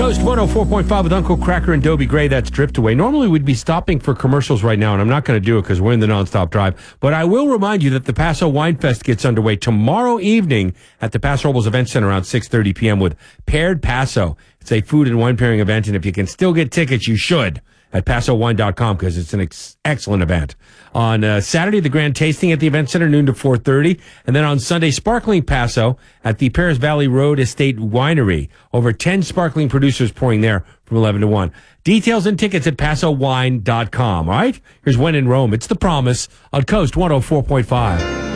Coast 104.5 with Uncle Cracker and Dobie Gray. That's Drift Away. Normally we'd be stopping for commercials right now, and I'm not going to do it because we're in the nonstop drive. But I will remind you that the Paso Wine Fest gets underway tomorrow evening at the Paso Robles Event Center around 6:30 p.m. with Paired Paso. It's a food and wine pairing event, and if you can still get tickets, you should at PasoWine.com because it's an excellent event. On Saturday, the grand tasting at the event center, noon to 4:30. And then on Sunday, Sparkling Paso at the Paris Valley Road Estate Winery. Over 10 sparkling producers pouring there from 11 to 1. Details and tickets at PasoWine.com. All right? Here's When in Rome. It's The Promise on Coast 104.5.